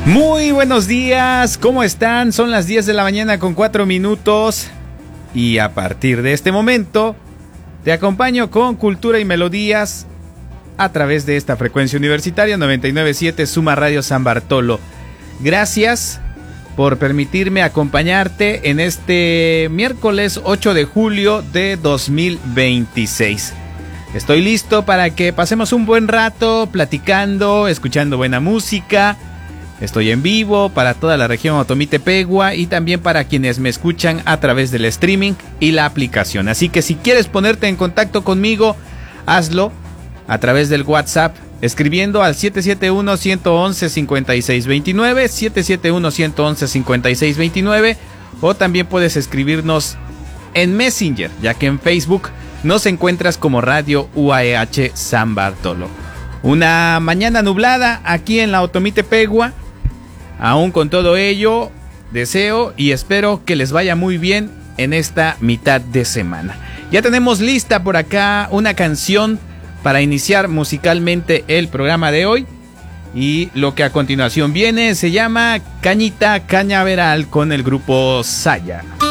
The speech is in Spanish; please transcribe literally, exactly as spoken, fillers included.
Muy buenos días, ¿cómo están? Son las diez de la mañana con cuatro minutos y a partir de este momento te acompaño con cultura y melodías a través de esta frecuencia universitaria noventa y nueve punto siete Suma Radio San Bartolo. Gracias por permitirme acompañarte en este miércoles ocho de julio de dos mil veintiséis. Estoy listo para que pasemos un buen rato platicando, escuchando buena música. Estoy en vivo para toda la región Otomí-Tepegua y también para quienes me escuchan a través del streaming y la aplicación. Así que si quieres ponerte en contacto conmigo, hazlo a través del WhatsApp escribiendo al siete siete uno, uno uno uno, cinco seis dos nueve, siete siete uno, uno uno uno, cinco seis dos nueve, o también puedes escribirnos en Messenger, ya que en Facebook nos encuentras como Radio U A E H San Bartolo. Una mañana nublada aquí en la Otomí-Tepegua. Aún con todo ello, deseo y espero que les vaya muy bien en esta mitad de semana. Ya tenemos lista por acá una canción para iniciar musicalmente el programa de hoy. Y lo que a continuación viene se llama Cañita Cañaveral con el grupo Saya.